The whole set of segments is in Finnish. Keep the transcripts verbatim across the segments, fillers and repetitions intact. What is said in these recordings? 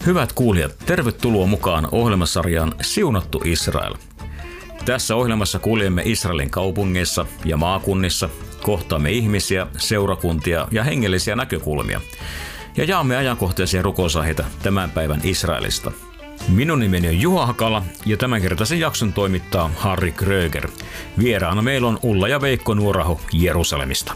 Hyvät kuulijat, tervetuloa mukaan ohjelmasarjaan Siunattu Israel. Tässä ohjelmassa kuljemme Israelin kaupungeissa ja maakunnissa, kohtaamme ihmisiä, seurakuntia ja hengellisiä näkökulmia ja jaamme ajankohtaisia rukousaiheita tämän päivän Israelista. Minun nimeni on Juha Hakala ja tämänkertaisen jakson toimittaa Harri Kröger. Vieraana meillä on Ulla ja Veikko Nuoraho Jerusalemista.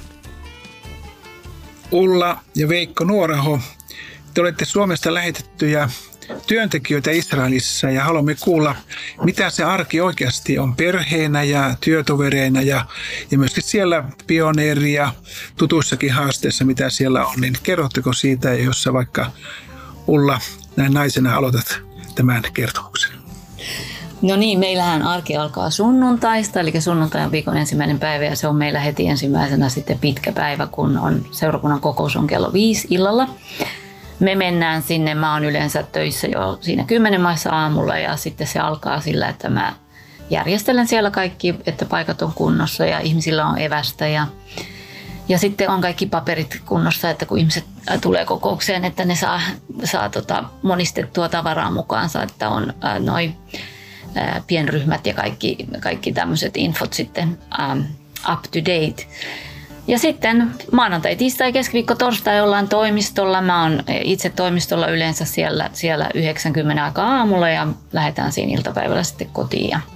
Ulla ja Veikko Nuoraho, te olette Suomesta lähetettyjä työntekijöitä Israelissa ja haluamme kuulla, mitä se arki oikeasti on perheenä ja työtovereina ja, ja myöskin siellä pioneeri- ja tutuissakin haasteissa, mitä siellä on. Niin kerrotteko siitä, jos sä vaikka Ulla näin naisena aloitat tämän kertomuksen? No niin, meillähän arki alkaa sunnuntaista, eli sunnuntai on viikon ensimmäinen päivä ja se on meillä heti ensimmäisenä sitten pitkä päivä, kun on seurakunnan kokous on kello viisi illalla. Me mennään sinne, mä oon yleensä töissä jo siinä kymmenen maissa aamulla ja sitten se alkaa sillä, että mä järjestelen siellä kaikki, että paikat on kunnossa ja ihmisillä on evästä ja, ja sitten on kaikki paperit kunnossa, että kun ihmiset tulee kokoukseen, että ne saa, saa tota monistettua tavaraa mukaansa, että on äh, noin äh, pienryhmät ja kaikki, kaikki tämmöiset infot sitten ähm, up to date. Ja sitten maanantai, tiistai, keskiviikko, torstai ollaan toimistolla. Mä oon itse toimistolla yleensä siellä, siellä yhdeksänkymmentä aikaa aamulla ja lähdetään siinä iltapäivällä sitten kotiin. Ja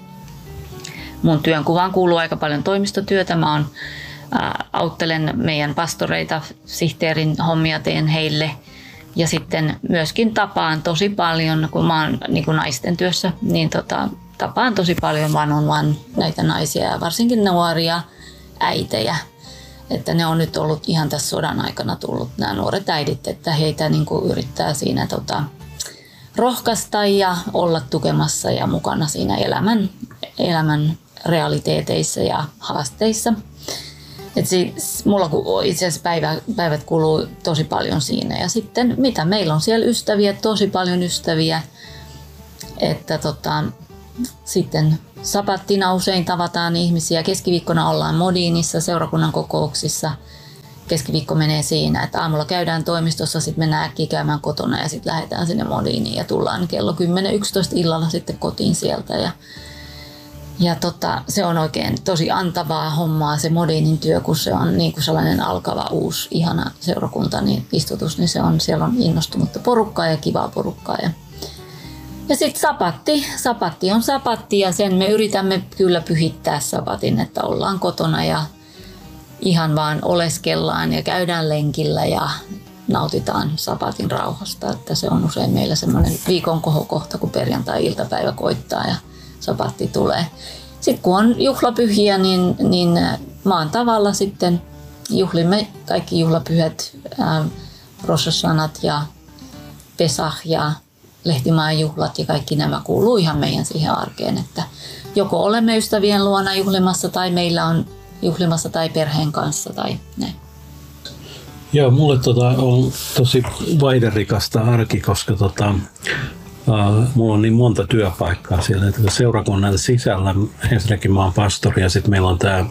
mun työnkuvaan kuuluu aika paljon toimistotyötä. Mä oon, ää, auttelen meidän pastoreita, sihteerin hommia teen heille. Ja sitten myöskin tapaan tosi paljon, kun mä oon niin kuin naisten työssä, niin tota, tapaan tosi paljon vaan on vaan näitä naisia ja varsinkin nuoria äitejä. Että ne on nyt ollut ihan tässä sodan aikana tullut nämä nuoret äidit, että heitä niin kuin yrittää siinä tota, rohkaista ja olla tukemassa ja mukana siinä elämän, elämän realiteeteissa ja haasteissa. Et siis, mulla itse asiassa päivä, päivät kuluu tosi paljon siinä ja sitten mitä meillä on siellä ystäviä, tosi paljon ystäviä, että tota, sitten sapattina usein tavataan ihmisiä. Keskiviikkona ollaan Modiinissa seurakunnan kokouksissa. Keskiviikko menee siinä, että aamulla käydään toimistossa, sitten mennään äkkiä käymään kotona ja sitten lähdetään sinne Modiiniin ja tullaan kello kymmenen yksitoista illalla sitten kotiin sieltä. Ja, ja tota, se on oikein tosi antavaa hommaa se Modiinin työ, kun se on niin kuin sellainen alkava uusi ihana seurakunta, niin istutus, niin se on, siellä on innostunutta porukkaa ja kivaa porukkaa. Ja Ja sitten sapatti. Sapatti on sapatti ja sen me yritämme kyllä pyhittää sapatin, että ollaan kotona ja ihan vaan oleskellaan ja käydään lenkillä ja nautitaan sapatin rauhasta. Että se on usein meillä semmoinen viikon kohokohta, kun perjantai-iltapäivä koittaa ja sapatti tulee. Sitten kun on juhlapyhiä, niin, niin maan tavalla sitten juhlimme kaikki juhlapyhät, ää, Rosh Hashanat ja Pesach ja Lehtimaan juhlat ja kaikki nämä kuuluu ihan meidän siihen arkeen, että joko olemme ystävien luona juhlimassa tai meillä on juhlimassa tai perheen kanssa tai näin. Joo, mulle tota on tosi vaiderikasta arki, koska tota, uh, mulla on niin monta työpaikkaa siellä. Että seurakunnan sisällä ensinnäkin mä oon pastori ja sitten meillä on tää,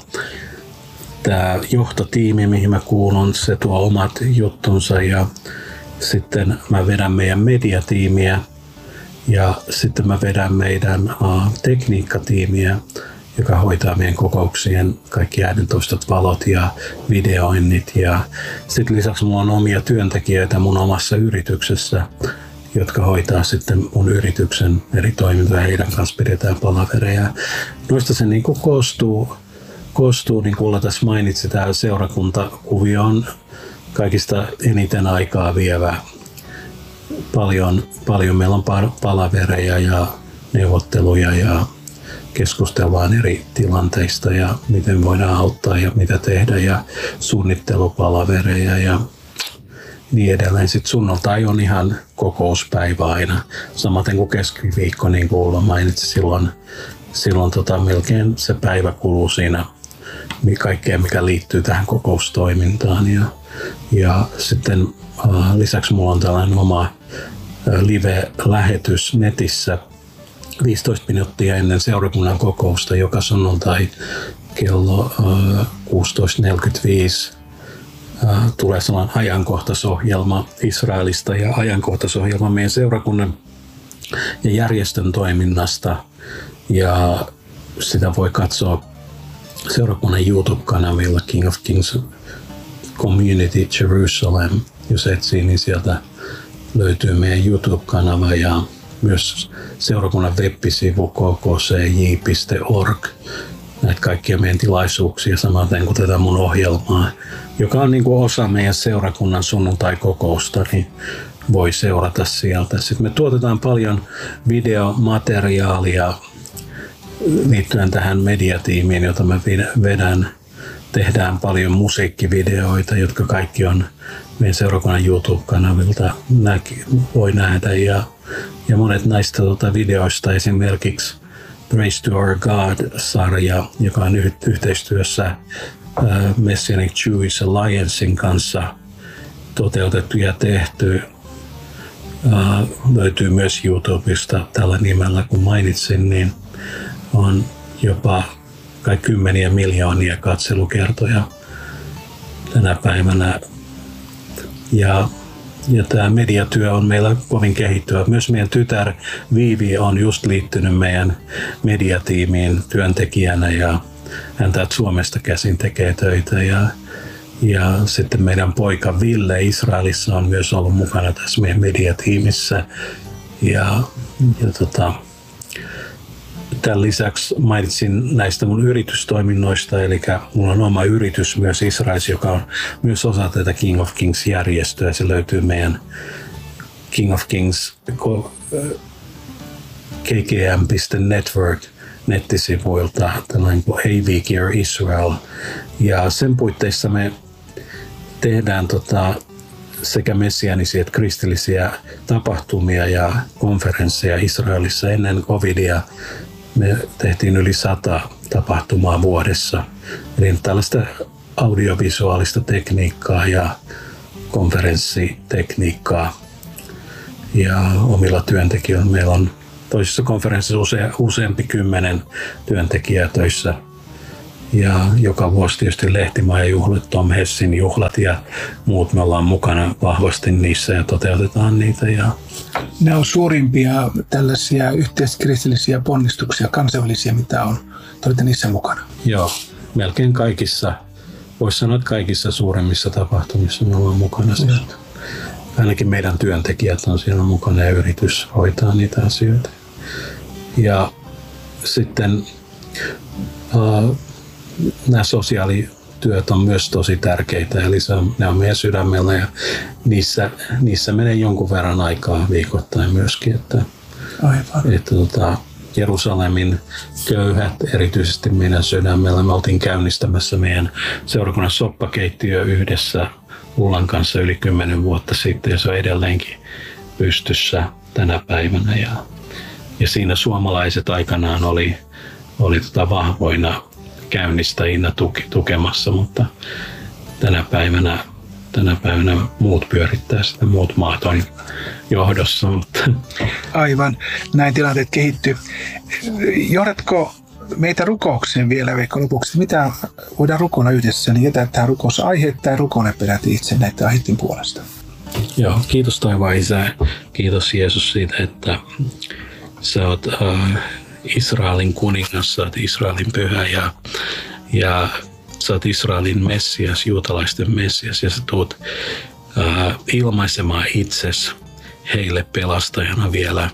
tää johtotiimi, mihin mä kuulun. Se tuo omat juttunsa ja sitten mä vedän meidän mediatiimiä ja sitten mä vedän meidän uh, tekniikkatiimiä, joka hoitaa meidän kokouksien kaikki äänentoistot, valot ja videoinnit. Ja sitten lisäksi mulla on omia työntekijöitä mun omassa yrityksessä, jotka hoitaa sitten mun yrityksen eri toimintoja. Heidän kanssa pidetään palavereja. Noista se niin kuin koostuu, koostuu, niin kuin Ulla tässä mainitsi, tämä seurakuntakuvio on kaikista eniten aikaa vievä. Paljon, paljon meillä on palavereja ja neuvotteluja ja keskustellaan eri tilanteista ja miten voidaan auttaa ja mitä tehdä ja suunnittelupalavereja ja niin edelleen. Sitten sunnuntai on ihan kokouspäivä aina, samaten kuin keskiviikko, niin kuin Ulla mainitsi, silloin, silloin tota, melkein se päivä kuluu siinä kaikkea, mikä liittyy tähän kokoustoimintaan. Ja, ja sitten äh, lisäksi mulla on tällainen oma äh, live-lähetys netissä viisitoista minuuttia ennen seurakunnan kokousta joka sunnuntai kello äh, kuusitoista neljäkymmentäviisi tulee sellainen ajankohtaisohjelma Israelista ja ajankohtaisohjelma meidän seurakunnan ja järjestön toiminnasta. Ja sitä voi katsoa seurakunnan YouTube-kanavilla King of Kings Community Jerusalem. Jos etsii, niin sieltä löytyy meidän YouTube-kanava ja myös seurakunnan web-sivu k k c j piste org. Näitä kaikkia meidän tilaisuuksia, samaten kuin tätä mun ohjelmaa, joka on niin kuin osa meidän seurakunnan sunnuntai-kokousta, niin voi seurata sieltä. Sitten me tuotetaan paljon videomateriaalia liittyen tähän mediatiimiin, jota mä vedän. Tehdään paljon musiikkivideoita, jotka kaikki on meidän seurakunnan YouTube-kanavilta voi nähdä. Ja, ja monet näistä tuota, videoista, esimerkiksi Praise to Our God-sarja, joka on yhteistyössä uh, Messianic Jewish Alliancein kanssa toteutettu ja tehty. Uh, löytyy myös YouTubesta tällä nimellä, kun mainitsin, niin on jopa kai kymmeniä miljoonia katselukertoja tänä päivänä. Ja, ja tämä mediatyö on meillä kovin kehittyvä. Myös meidän tytär Viivi on just liittynyt meidän mediatiimiin työntekijänä ja hän täältä Suomesta käsin tekee töitä. Ja, ja sitten meidän poika Ville Israelissa on myös ollut mukana tässä meidän mediatiimissä. Ja, ja tota, tämän lisäksi mainitsin näistä mun yritystoiminnoista, eli mulla on oma yritys myös Israelissa, joka on myös osa tätä King of Kings-järjestöä. Se löytyy meidän King of Kings K K M piste network nettisivuilta, tällainen kuin A V Gear Israel. Ja sen puitteissa me tehdään tota, sekä messianisia että kristillisiä tapahtumia ja konferensseja Israelissa ennen covidia. Me tehtiin yli sata tapahtumaa vuodessa. Eli tällaista audiovisuaalista tekniikkaa ja konferenssitekniikkaa. Ja omilla työntekijöillä meillä on toisessa konferenssissa use, useampi kymmenen työntekijää töissä. Ja joka vuosi tietysti Lehtimaaja-juhlat, Tom Hessin juhlat ja muut, me ollaan mukana vahvasti niissä ja toteutetaan niitä. Ja ne on suurimpia tällaisia yhteiskristillisiä ponnistuksia, kansainvälisiä, mitä on. Te olette niissä mukana. Joo, melkein kaikissa, voisi sanoa, että kaikissa suuremmissa tapahtumissa me ollaan mukana sieltä. Ainakin meidän työntekijät on siellä mukana ja yritys hoitaa niitä asioita. Ja sitten uh, nämä sosiaalityöt on myös tosi tärkeitä, eli se on, ne on meidän sydämellä ja niissä, niissä menee jonkun verran aikaa viikoittain myöskin. Että, Aivan. että tota, Jerusalemin köyhät, erityisesti meidän sydämellä, me oltiin käynnistämässä meidän seurakunnan soppakeittiö yhdessä Ullan kanssa yli kymmenen vuotta sitten ja se on edelleenkin pystyssä tänä päivänä. Ja, ja siinä suomalaiset aikanaan oli, oli tota vahvoina käynnistäjinä tuki, tukemassa, mutta tänä päivänä, tänä päivänä muut pyörittää sitä, muut maat on johdossa. Mutta. Aivan, näin tilanteet kehittyy. Johdatko meitä rukoukseen vielä Veikko lopuksi? Mitä voidaan rukoilla yhdessä, niin jätä tähän rukousaiheet tai rukoile peräti itse näiden aiheiden puolesta. Joo, kiitos taivaan Isä. Kiitos Jeesus siitä, että sä oot uh, Israelin kuningas, sä oot Israelin pyhä ja, ja sä oot Israelin Messias, juutalaisten Messias ja sä tuut uh, ilmaisemaan itses heille pelastajana vielä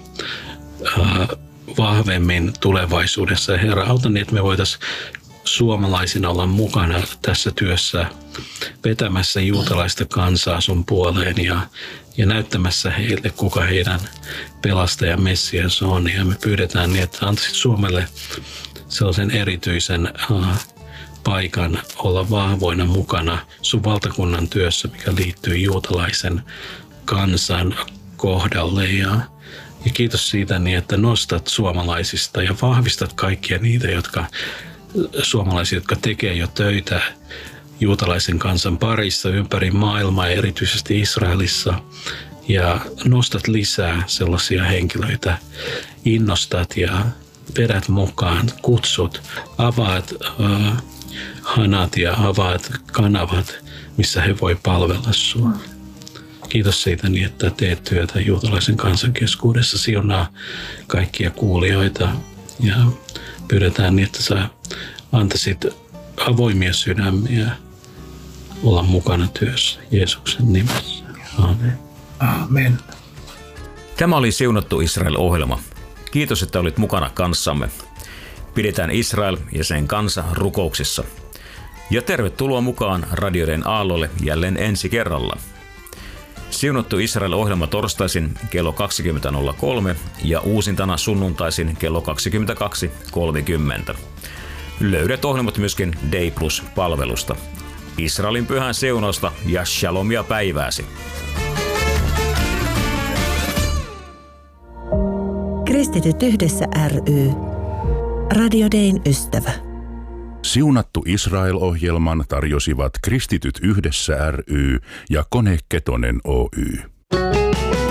uh, vahvemmin tulevaisuudessa. Ja Herra, auta niin, että me voitaisiin suomalaisina olla mukana tässä työssä vetämässä juutalaista kansaa sun puoleen ja, ja näyttämässä heille, kuka heidän pelastaja Messias on. Ja me pyydetään niin, että antaisit Suomelle sellaisen erityisen uh, paikan olla vahvoina mukana sun valtakunnan työssä, mikä liittyy juutalaisen kansan kohdalle. Ja, ja kiitos siitä niin, että nostat suomalaisista ja vahvistat kaikkia niitä, jotka suomalaisia, jotka tekee jo töitä juutalaisen kansan parissa ympäri maailmaa ja erityisesti Israelissa. Ja nostat lisää sellaisia henkilöitä, innostat ja vedät mukaan, kutsut, avaat uh, hanat ja avaat kanavat missä he voi palvella sua. Kiitos siitä niin, että teet työtä juutalaisen kansan keskuudessa, siunaa kaikkia kuulijoita ja pyydetään niin, että sä antaisit avoimia sydämiä olla mukana työssä Jeesuksen nimessä. Aamen. Aamen. Tämä oli Siunattu Israel-ohjelma. Kiitos, että olit mukana kanssamme. Pidetään Israel ja sen kansa rukouksissa. Ja tervetuloa mukaan radioiden aallolle jälleen ensi kerralla. Siunattu Israel-ohjelma torstaisin kello kaksikymmentä nolla kolme ja uusintana sunnuntaisin kello kaksikymmentäkaksi kolmekymmentä. Löydät ohjelmat myöskin Day Plus-palvelusta. Israelin pyhän siunausta ja shalomia päivääsi. Kristityt yhdessä ry. Radio Dayn ystävä. Siunattu Israel-ohjelman tarjosivat Kristityt yhdessä ry ja Kone Ketonen Oy.